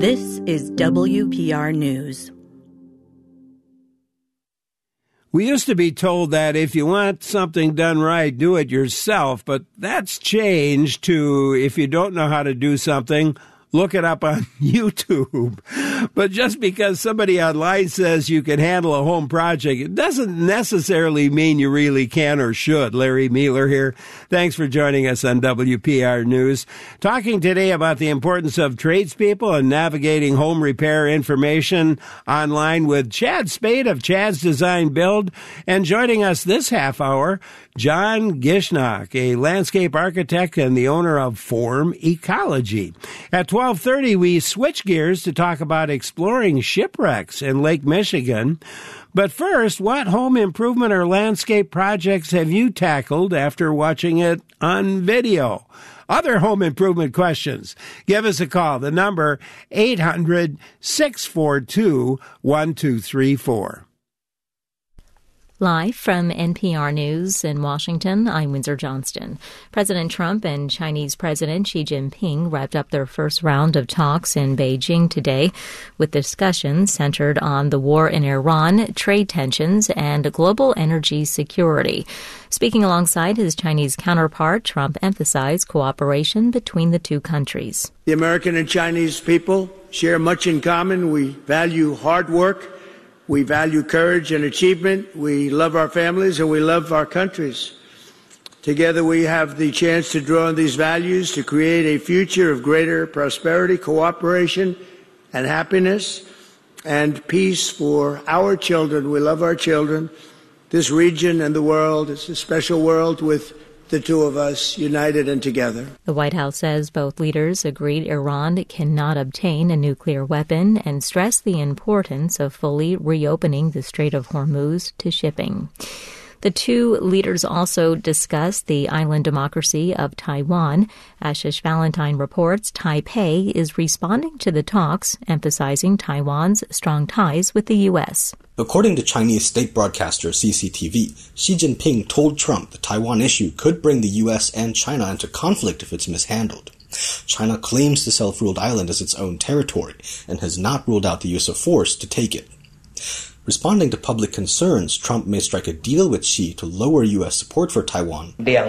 This is WPR News. We used to be told that if you want something done right, do it yourself, but that's changed to if you don't know how to do something, look it up on YouTube. But just because somebody online says you can handle a home project, it doesn't necessarily mean you really can or should. Larry Mueller here. Thanks for joining us on WPR News. Talking today about the importance of tradespeople and navigating home repair information online with Chad Spade of Chad's Design Build. And joining us this half hour, John Gishnock, a landscape architect and the owner of Form Ecology. At 12:30, we switch gears to talk about exploring shipwrecks in Lake Michigan. But first, what home improvement or landscape projects have you tackled after watching it on video? Other home improvement questions, give us a call. The number 800-642-1234. Live from NPR News in Washington, I'm Windsor Johnston. President Trump and Chinese President Xi Jinping wrapped up their first round of talks in Beijing today, with discussions centered on the war in Iran, trade tensions, and global energy security. Speaking alongside his Chinese counterpart, Trump emphasized cooperation between the two countries. The American and Chinese people share much in common. We value hard work. We value courage and achievement. We love our families and we love our countries. Together we have the chance to draw on these values to create a future of greater prosperity, cooperation, and happiness and peace for our children. We love our children. This region and the world is a special world with the two of us united and together. The White House says both leaders agreed Iran cannot obtain a nuclear weapon and stressed the importance of fully reopening the Strait of Hormuz to shipping. The two leaders also discussed the island democracy of Taiwan. Ashish Valentine reports Taipei is responding to the talks, emphasizing Taiwan's strong ties with the U.S. According to Chinese state broadcaster CCTV, Xi Jinping told Trump the Taiwan issue could bring the U.S. and China into conflict if it's mishandled. China claims the self-ruled island as its own territory and has not ruled out the use of force to take it. Responding to public concerns, Trump may strike a deal with Xi to lower U.S. support for Taiwan.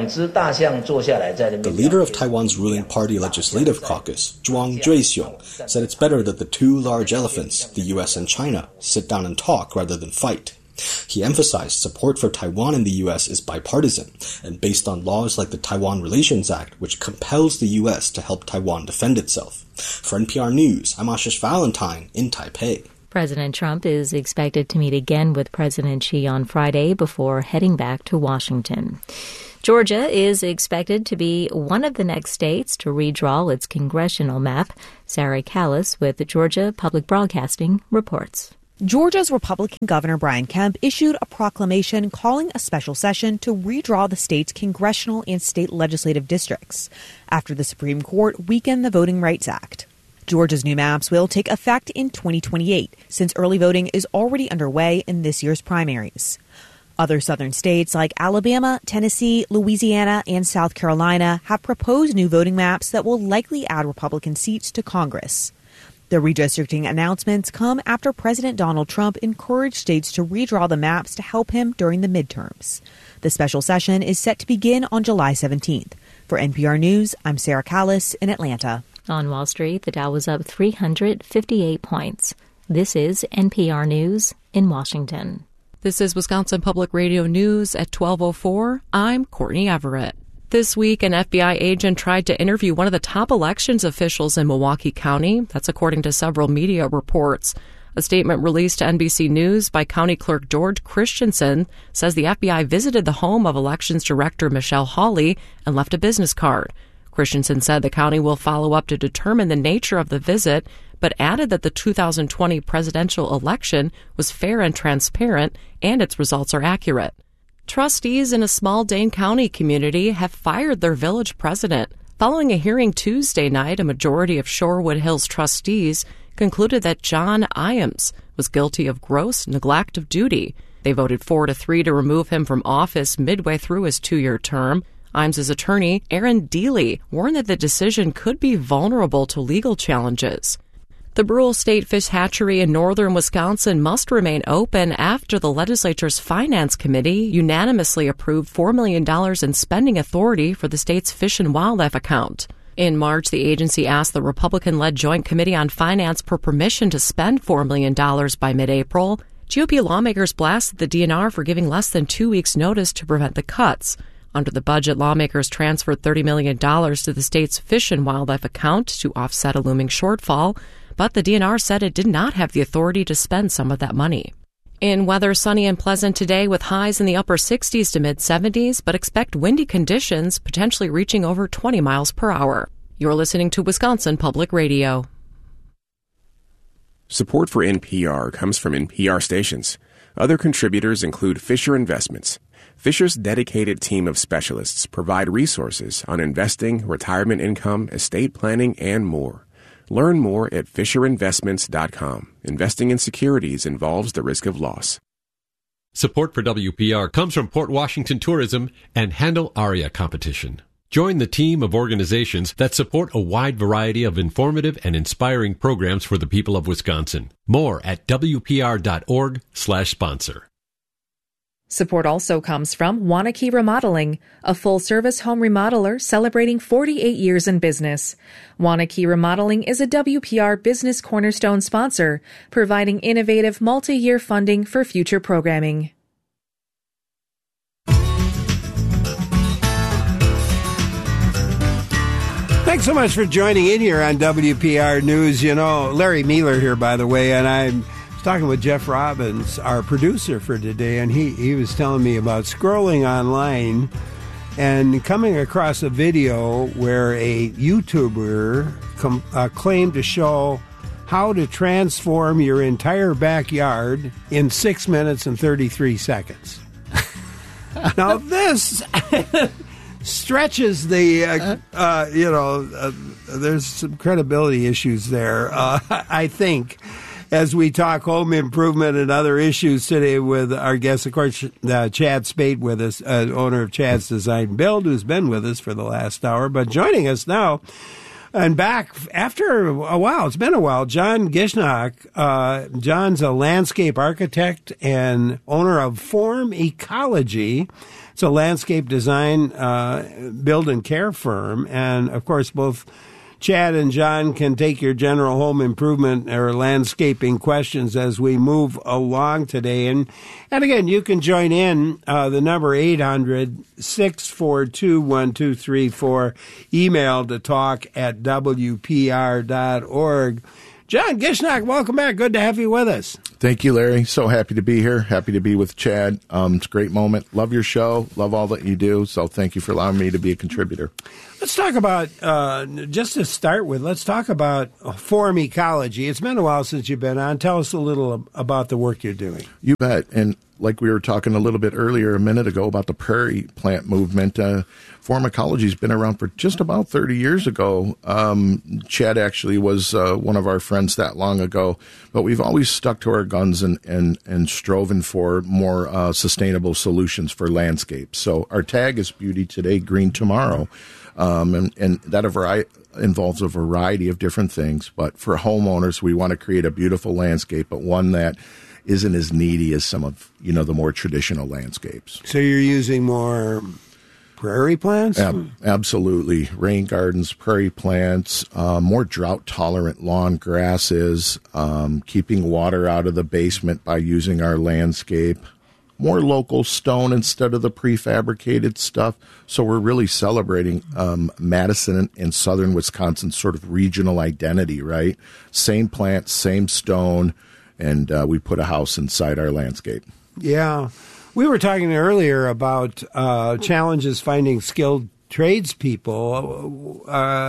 The leader of Taiwan's ruling party legislative caucus, Zhuang Zhuixiong, said it's better that the two large elephants, the U.S. and China, sit down and talk rather than fight. He emphasized support for Taiwan in the U.S. is bipartisan and based on laws like the Taiwan Relations Act, which compels the U.S. to help Taiwan defend itself. For NPR News, I'm Ashish Valentine in Taipei. President Trump is expected to meet again with President Xi on Friday before heading back to Washington. Georgia is expected to be one of the next states to redraw its congressional map. Sarah Callis with Georgia Public Broadcasting reports. Georgia's Republican Governor Brian Kemp issued a proclamation calling a special session to redraw the state's congressional and state legislative districts after the Supreme Court weakened the Voting Rights Act. Georgia's new maps will take effect in 2028, since early voting is already underway in this year's primaries. Other southern states like Alabama, Tennessee, Louisiana, and South Carolina have proposed new voting maps that will likely add Republican seats to Congress. The redistricting announcements come after President Donald Trump encouraged states to redraw the maps to help him during the midterms. The special session is set to begin on July 17th. For NPR News, I'm Sarah Callis in Atlanta. On Wall Street, the Dow was up 358 points. This is NPR News in Washington. This is Wisconsin Public Radio News at 12:04. I'm Courtney Everett. This week, an FBI agent tried to interview one of the top elections officials in Milwaukee County. That's according to several media reports. A statement released to NBC News by County Clerk George Christensen says the FBI visited the home of Elections Director Michelle Hawley and left a business card. Christensen said the county will follow up to determine the nature of the visit, but added that the 2020 presidential election was fair and transparent and its results are accurate. Trustees in a small Dane County community have fired their village president. Following a hearing Tuesday night, a majority of Shorewood Hills trustees concluded that John Iams was guilty of gross neglect of duty. They voted 4-3 to remove him from office midway through his 2-year term. Iams' attorney, Aaron Deely, warned that the decision could be vulnerable to legal challenges. The Brule State Fish Hatchery in northern Wisconsin must remain open after the legislature's Finance Committee unanimously approved $4 million in spending authority for the state's Fish and Wildlife account. In March, the agency asked the Republican-led Joint Committee on Finance for permission to spend $4 million by mid-April. GOP lawmakers blasted the DNR for giving less than 2 weeks' notice to prevent the cuts. Under the budget, lawmakers transferred $30 million to the state's Fish and Wildlife account to offset a looming shortfall, but the DNR said it did not have the authority to spend some of that money. In weather, sunny and pleasant today with highs in the upper 60s to mid-70s, but expect windy conditions, potentially reaching over 20 miles per hour. You're listening to Wisconsin Public Radio. Support for NPR comes from NPR stations. Other contributors include Fisher Investments. Fisher's dedicated team of specialists provide resources on investing, retirement income, estate planning, and more. Learn more at FisherInvestments.com. Investing in securities involves the risk of loss. Support for WPR comes from Port Washington Tourism and Handel Aria Competition. Join the team of organizations that support a wide variety of informative and inspiring programs for the people of Wisconsin. More at WPR.org/sponsor. Support also comes from Waunakee Remodeling, a full-service home remodeler celebrating 48 years in business. Waunakee Remodeling is a WPR Business Cornerstone sponsor, providing innovative multi-year funding for future programming. Thanks so much for joining in here on WPR News. You know, Larry Mealer here, by the way, and I'm talking with Jeff Robbins, our producer for today, and he was telling me about scrolling online and coming across a video where a YouTuber claimed to show how to transform your entire backyard in 6 minutes and 33 seconds. Now, this stretches the, there's some credibility issues there, I think, as we talk home improvement and other issues today with our guest, of course, Chad Spate with us, owner of Chad's Design Build, who's been with us for the last hour. But joining us now and back after a while, it's been a while, John Gishnock. John's a landscape architect and owner of Form Ecology. It's a landscape design, build and care firm. And, of course, both Chad and John can take your general home improvement or landscaping questions as we move along today. And again, you can join in, the number 800-642-1234, email to talk@wpr.org. John Gishnock, welcome back. Good to have you with us. Thank you, Larry. So happy to be here. Happy to be with Chad. It's a great moment. Love your show. Love all that you do. So thank you for allowing me to be a contributor. Let's talk about, just to start with, let's talk about Form Ecology. It's been a while since you've been on. Tell us a little about the work you're doing. You bet. And like we were talking a little bit earlier, a minute ago, about the prairie plant movement, Form Ecology has been around for just about 30 years ago. Chad actually was one of our friends that long ago, but we've always stuck to our guns and striven for more sustainable solutions for landscapes. So our tag is Beauty Today, Green Tomorrow. And that involves a variety of different things. But for homeowners, we want to create a beautiful landscape, but one that isn't as needy as some of, the more traditional landscapes. So you're using more prairie plants? Absolutely. Rain gardens, prairie plants, more drought-tolerant lawn grasses, keeping water out of the basement by using our landscape, more local stone instead of the prefabricated stuff. So we're really celebrating Madison and southern Wisconsin's sort of regional identity, right? Same plant, same stone, and we put a house inside our landscape. Yeah. We were talking earlier about challenges finding skilled tradespeople.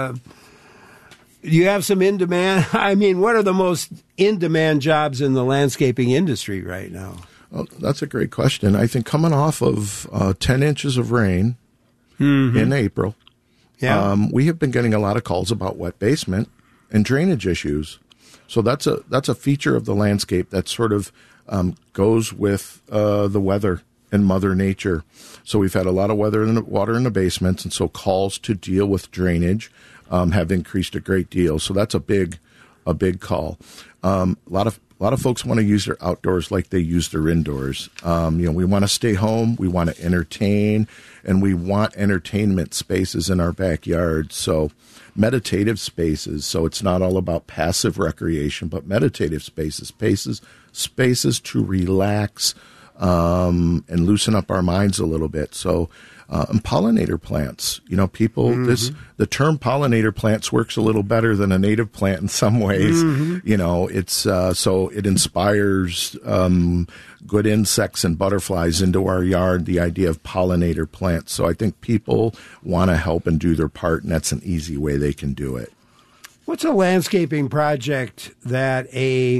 You have some in demand. I mean, what are the most in demand jobs in the landscaping industry right now? Well, that's a great question. I think coming off of 10 inches of rain in April, we have been getting a lot of calls about wet basement and drainage issues. So that's a feature of the landscape that sort of goes with the weather and Mother Nature. So we've had a lot of water in the basements, and so calls to deal with drainage have increased a great deal. So that's a big a big call. A lot of folks want to use their outdoors like they use their indoors. We want to stay home, we want to entertain, and we want entertainment spaces in our backyard. So meditative spaces. So it's not all about passive recreation, but meditative spaces to relax and loosen up our minds a little bit. So and pollinator plants, people, the term pollinator plants works a little better than a native plant in some ways. It's so it inspires good insects and butterflies into our yard, the idea of pollinator plants. So I think people want to help and do their part, and that's an easy way they can do it. What's a landscaping project that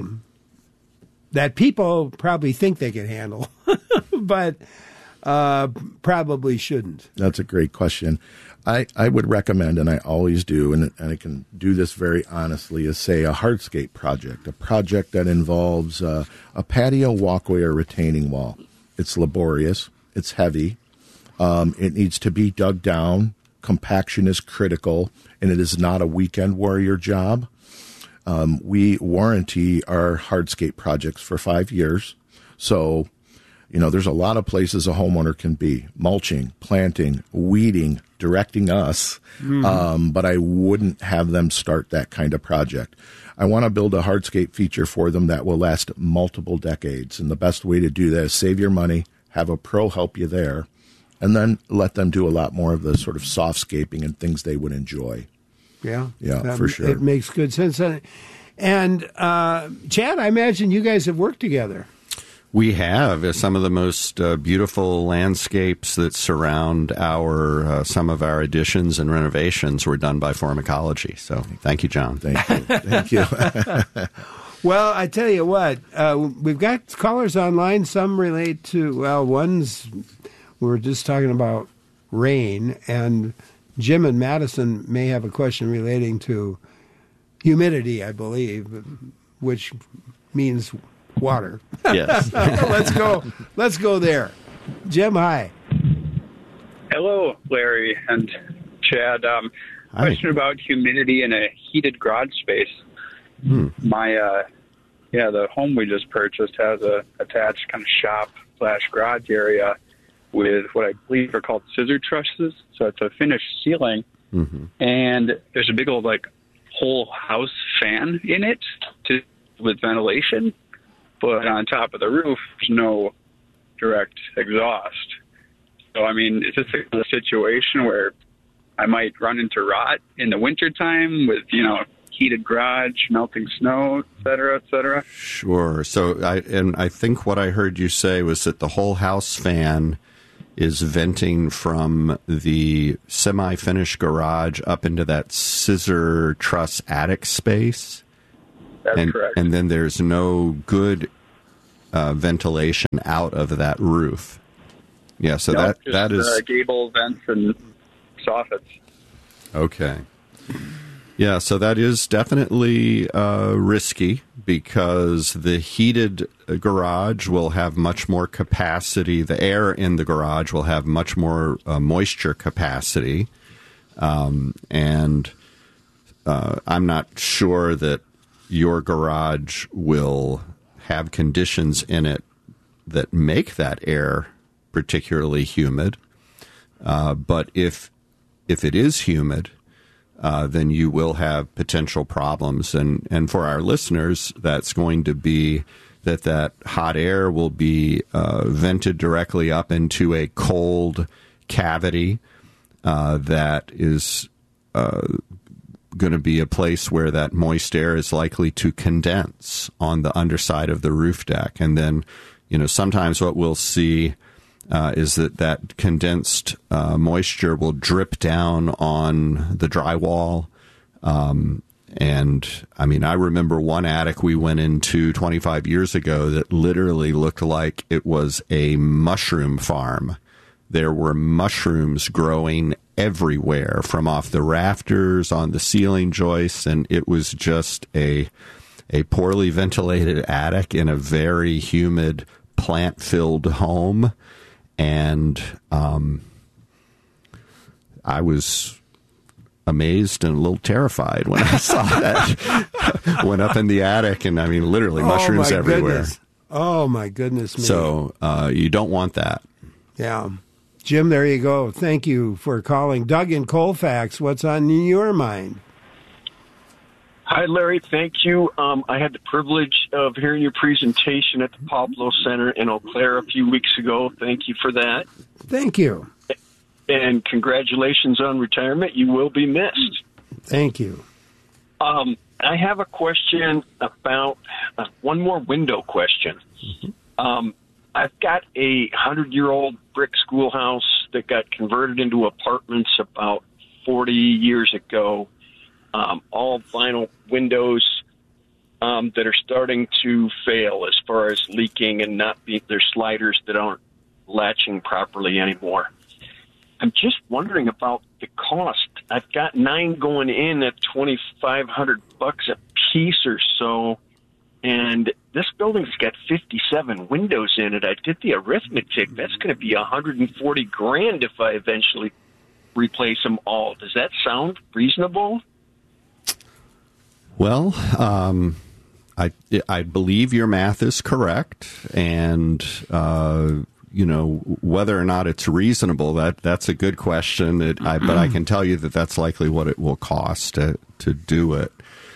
people probably think they can handle, but probably shouldn't? That's a great question. I would recommend, and I always do, and I can do this very honestly, is say a hardscape project, a project that involves a patio, walkway, or retaining wall. It's laborious. It's heavy. It needs to be dug down. Compaction is critical, and it is not a weekend warrior job. We warranty our hardscape projects for 5 years. So, there's a lot of places a homeowner can be: mulching, planting, weeding, directing us. But I wouldn't have them start that kind of project. I want to build a hardscape feature for them that will last multiple decades. And the best way to do that is save your money, have a pro help you there, and then let them do a lot more of the sort of softscaping and things they would enjoy. Yeah, for sure. It makes good sense. And Chad, I imagine you guys have worked together. We have. Some of the most beautiful landscapes that surround some of our additions and renovations were done by Forum Ecology. So thank you, John. Thank you. Well, I tell you what, we've got callers online. Some relate to, one's, we were just talking about rain, and Jim in Madison may have a question relating to humidity, I believe, which means water. Yes. Let's go there. Jim, hi. Hello, Larry and Chad. Question about humidity in a heated garage space. The home we just purchased has a attached kind of shop/garage area with what I believe are called scissor trusses. So it's a finished ceiling, and there's a big old whole house fan in it with ventilation. But on top of the roof, there's no direct exhaust. So, is this a situation where I might run into rot in the wintertime with, heated garage, melting snow, et cetera, et cetera? Sure. So I think what I heard you say was that the whole house fan is venting from the semi-finished garage up into that scissor truss attic space. That's correct. And then there's no good ventilation out of that roof. Yeah, so that is gable vents and soffits. Okay. Yeah, so that is definitely risky because the heated garage will have much more capacity. The air in the garage will have much more moisture capacity, and I'm not sure that your garage will have conditions in it that make that air particularly humid. But if it is humid, then you will have potential problems. And for our listeners, that's going to be that hot air will be vented directly up into a cold cavity that is going to be a place where that moist air is likely to condense on the underside of the roof deck. And then, sometimes what we'll see is that condensed moisture will drip down on the drywall. I remember one attic we went into 25 years ago that literally looked like it was a mushroom farm. There were mushrooms growing everywhere from off the rafters, on the ceiling joists, and it was just a poorly ventilated attic in a very humid, plant-filled home. And I was amazed and a little terrified when I saw that. Went up in the attic, and I mean, literally mushrooms everywhere. Goodness. Oh, my goodness me. So you don't want that. Yeah. Jim, there you go. Thank you for calling. Doug in Colfax, what's on your mind? Hi, Larry. Thank you. I had the privilege of hearing your presentation at the Pablo Center in Eau Claire a few weeks ago. Thank you for that. Thank you. And congratulations on retirement. You will be missed. Thank you. I have a question about one more window question. Mm-hmm. I've got a 100-year-old brick schoolhouse that got converted into apartments about 40 years ago. All vinyl windows that are starting to fail as far as leaking and not being, there's sliders that aren't latching properly anymore. I'm just wondering about the cost. I've got 9 going in at $2,500 a piece or so, and this building's got 57 windows in it. I did the arithmetic. That's going to be $140,000 if I eventually replace them all. Does that sound reasonable? Well, I believe your math is correct, and whether or not it's reasonable, that's a good question. But I can tell you that that's likely what it will cost to do it.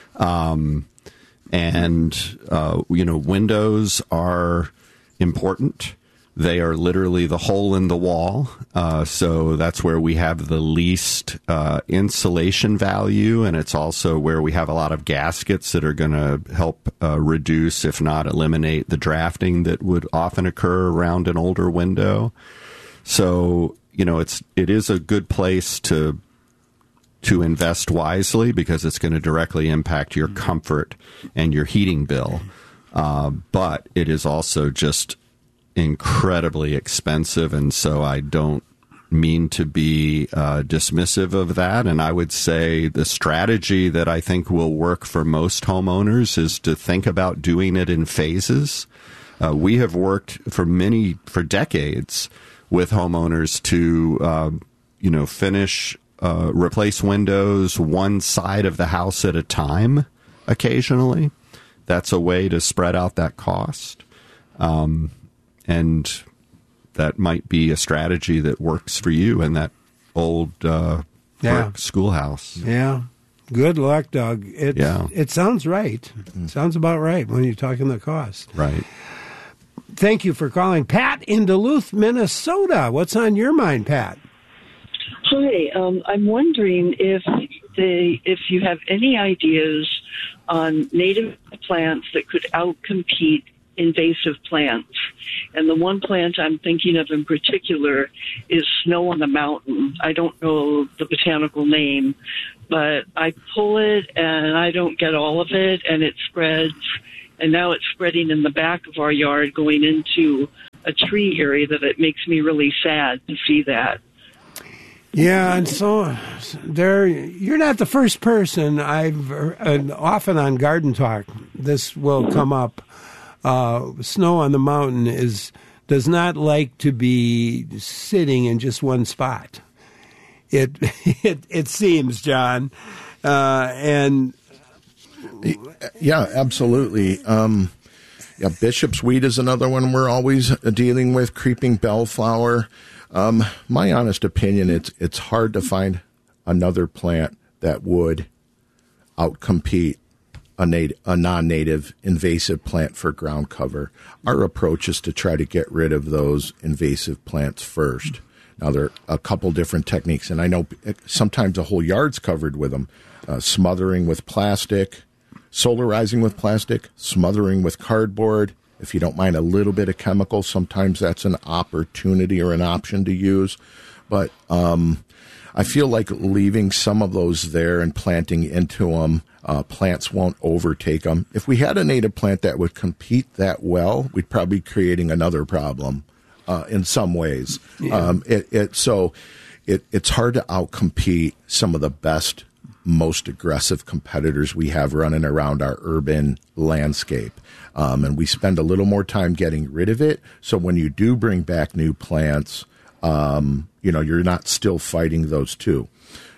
Windows are important. They are literally the hole in the wall. So that's where we have the least insulation value, and it's also where we have a lot of gaskets that are going to help reduce, if not eliminate, the drafting that would often occur around an older window. So, it is a good place to invest wisely because it's going to directly impact your comfort and your heating bill. But it is also just incredibly expensive, and so I don't mean to be dismissive of that. And I would say the strategy that I think will work for most homeowners is to think about doing it in phases. We have worked for decades with homeowners to replace windows one side of the house at a time occasionally. That's a way to spread out that cost. And that might be a strategy that works for you in that old brick schoolhouse. Yeah. Good luck, Doug. It sounds right. It sounds about right when you're talking the cost. Right. Thank you for calling. Pat in Duluth, Minnesota. What's on your mind, Pat? Hi. I'm wondering if you have any ideas on native plants that could outcompete invasive plants. And the one plant I'm thinking of in particular is snow on the mountain. I don't know the botanical name, but I pull it and I don't get all of it, and it spreads. And now it's spreading in the back of our yard going into a tree area that it makes me really sad to see that. Yeah, and so you're not the first person. Often on Garden Talk, this will come up. Snow on the mountain does not like to be sitting in just one spot. It seems, John, and yeah, absolutely. Bishop's weed is another one we're always dealing with. Creeping bellflower. My honest opinion, it's hard to find another plant that would outcompete a non-native invasive plant for ground cover. Our approach is to try to get rid of those invasive plants first. Now, there are a couple different techniques, and I know sometimes a whole yard's covered with them. Smothering with plastic, solarizing with plastic, smothering with cardboard. If you don't mind a little bit of chemical, sometimes that's an opportunity or an option to use. But I feel like leaving some of those there and planting into them, plants won't overtake them. If we had a native plant that would compete that well, we'd probably be creating another problem in some ways. Yeah. It's hard to outcompete some of the best, most aggressive competitors we have running around our urban landscape. And we spend a little more time getting rid of it. So when you do bring back new plants, you're not still fighting those two.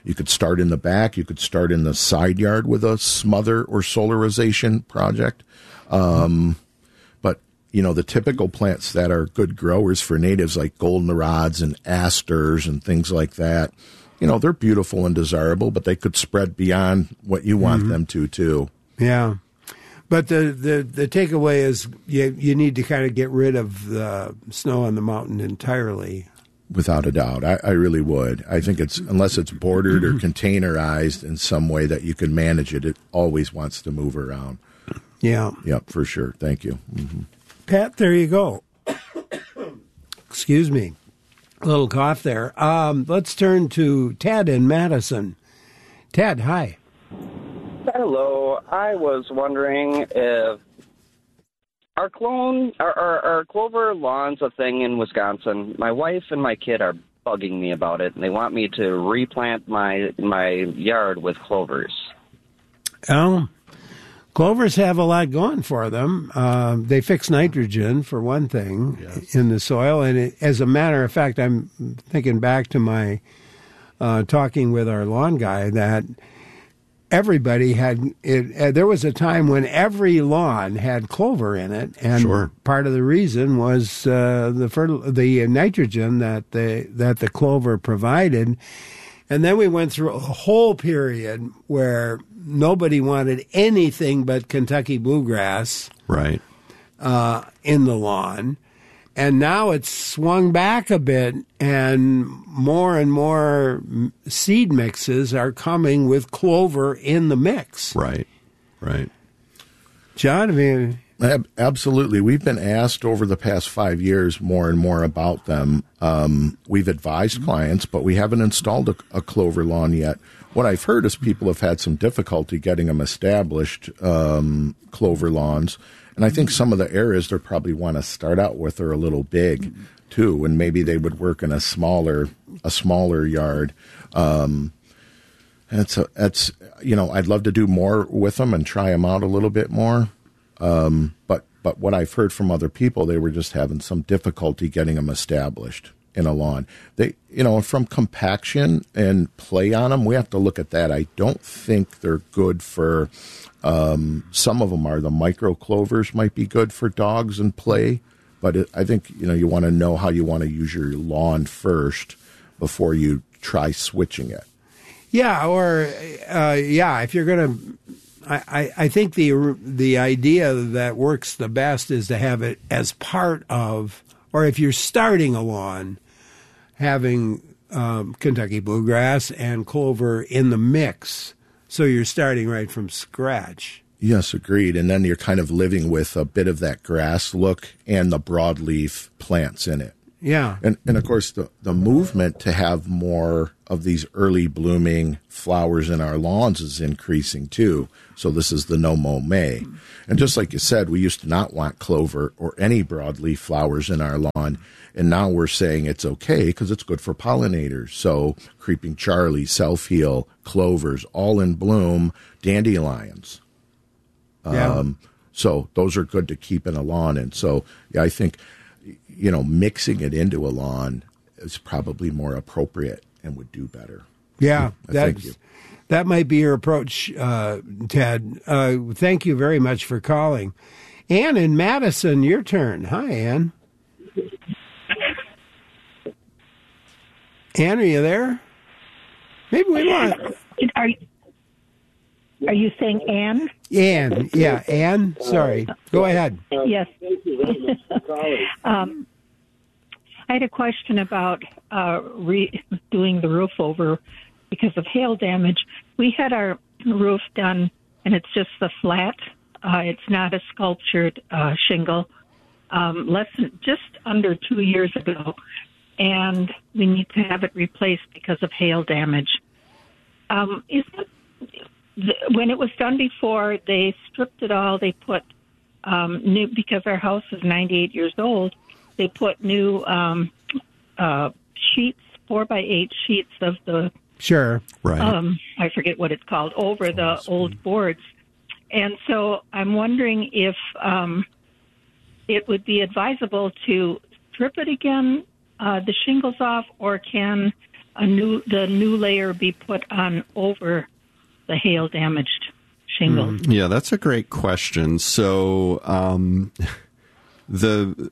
You could start in the back. You could start in the side yard with a smother or solarization project. But, the typical plants that are good growers for natives like goldenrods and asters and things like that, they're beautiful and desirable, but they could spread beyond what you want them to, too. Yeah. But the takeaway is you need to kind of get rid of the snow on the mountain entirely. Without a doubt. I really would. I think unless it's bordered or containerized in some way that you can manage it, it always wants to move around. Yeah. Yep, for sure. Thank you. Mm-hmm. Pat, there you go. Excuse me. A little cough there. Let's turn to Ted in Madison. Ted, hi. Hello. I was wondering if our clover lawn's a thing in Wisconsin. My wife and my kid are bugging me about it, and they want me to replant my yard with clovers. Clovers have a lot going for them. They fix nitrogen, for one thing, in the soil. And as a matter of fact, I'm thinking back to my talking with our lawn guy that everybody there was a time when every lawn had clover in it, and part of the reason was the nitrogen that the clover provided. And then we went through a whole period where nobody wanted anything but Kentucky bluegrass in the lawn. And now it's swung back a bit, and more seed mixes are coming with clover in the mix. Right. John, Absolutely. We've been asked over the past 5 years more and more about them. We've advised clients, but we haven't installed a clover lawn yet. What I've heard is people have had some difficulty getting them established, clover lawns. And I think some of the areas they probably want to start out with are a little big, too, and maybe they would work in a smaller yard. I'd love to do more with them and try them out a little bit more. But what I've heard from other people, they were just having some difficulty getting them established in a lawn. They, from compaction and play on them, we have to look at that. I don't think they're good for. Some of them are. The micro clovers might be good for dogs and play, but I think you want to know how you want to use your lawn first before you try switching it. Yeah, or if you're going to. I think the idea that works the best is to have it as part of, or if you're starting a lawn, having Kentucky bluegrass and clover in the mix, so you're starting right from scratch. Yes, agreed. And then you're kind of living with a bit of that grass look and the broadleaf plants in it. Yeah. And of course, the movement to have more of these early blooming flowers in our lawns is increasing too. So this is the no mow May. And just like you said, we used to not want clover or any broadleaf flowers in our lawn. And now we're saying it's okay because it's good for pollinators. So creeping Charlie, self-heal, clovers, all in bloom, dandelions. So those are good to keep in a lawn. And so I think, mixing it into a lawn is probably more appropriate and would do better. Yeah, thank you. That might be your approach, Ted. Thank you very much for calling. Ann in Madison, your turn. Hi, Ann. Ann, are you there? Maybe we want. Are you saying Ann? Ann, yeah, Ann. Sorry, go ahead. Yes. I had a question about doing the roof over because of hail damage. We had our roof done, and it's just the flat. It's not a sculptured shingle. Just under 2 years ago, and we need to have it replaced because of hail damage. When it was done before, they stripped it all. They put new, because our house is 98 years old, they put new sheets, 4x8 sheets of the... Sure, right. I forget what it's called, over the old boards. And so I'm wondering if it would be advisable to strip it again, the shingles off, or can the new layer be put on over the hail damaged shingle? Yeah, that's a great question. So the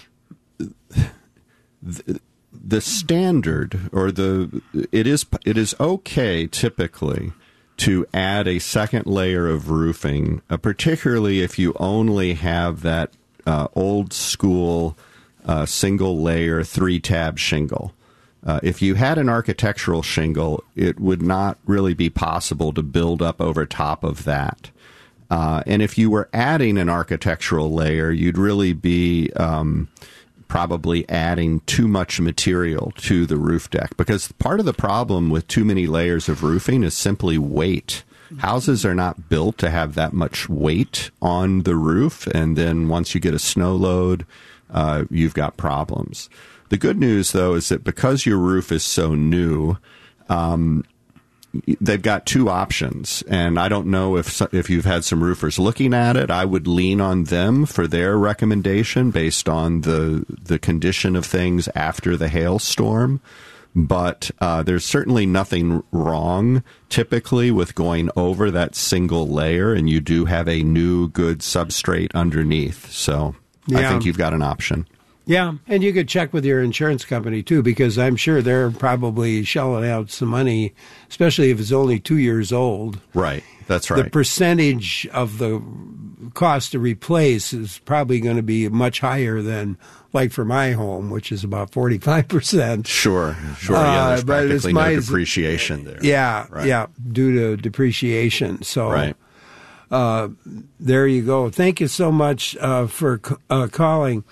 standard, or it is okay typically to add a second layer of roofing, particularly if you only have that old school single layer 3-tab shingle. If you had an architectural shingle, it would not really be possible to build up over top of that. And if you were adding an architectural layer, you'd really be probably adding too much material to the roof deck, because part of the problem with too many layers of roofing is simply weight. Houses are not built to have that much weight on the roof, and then once you get a snow load, you've got problems. The good news, though, is that because your roof is so new, they've got two options, and I don't know if you've had some roofers looking at it. I would lean on them for their recommendation based on the condition of things after the hailstorm. But there's certainly nothing wrong typically with going over that single layer, and you do have a new good substrate underneath. So I think you've got an option. Yeah, and you could check with your insurance company, too, because I'm sure they're probably shelling out some money, especially if it's only 2 years old. Right, that's right. The percentage of the cost to replace is probably going to be much higher than, like for my home, which is about 45%. Sure. Yeah, there's practically no depreciation there. Yeah, right. Yeah, due to depreciation. So, right. There you go. Thank you so much for calling.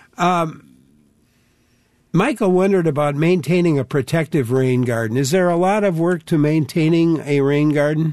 Michael wondered about maintaining a protective rain garden. Is there a lot of work to maintaining a rain garden?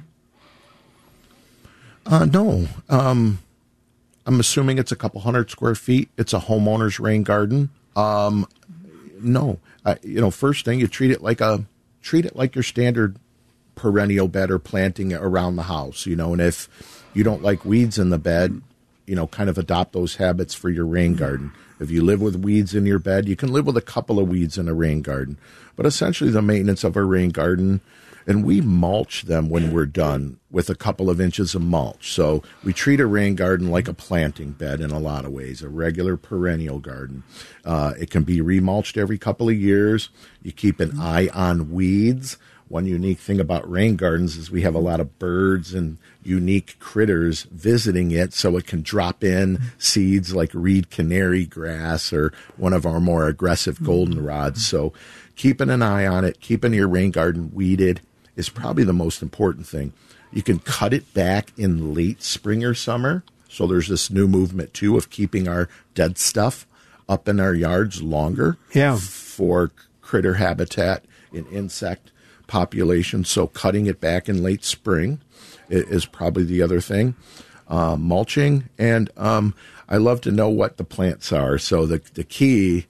No. I'm assuming it's a couple hundred square feet. It's a homeowner's rain garden. No. First thing, you treat it like your standard perennial bed or planting around the house, and if you don't like weeds in the bed, kind of adopt those habits for your rain garden. If you live with weeds in your bed, you can live with a couple of weeds in a rain garden. But essentially the maintenance of a rain garden, and we mulch them when we're done with a couple of inches of mulch. So we treat a rain garden like a planting bed in a lot of ways, a regular perennial garden. It can be remulched every couple of years. You keep an eye on weeds. One unique thing about rain gardens is we have a lot of birds and unique critters visiting it, so it can drop in seeds like reed canary grass or one of our more aggressive goldenrods. So keeping an eye on it, keeping your rain garden weeded is probably the most important thing. You can cut it back in late spring or summer. So there's this new movement, too, of keeping our dead stuff up in our yards longer for critter habitat and insect population. So cutting it back in late spring is probably the other thing. Mulching, and I love to know what the plants are. So the key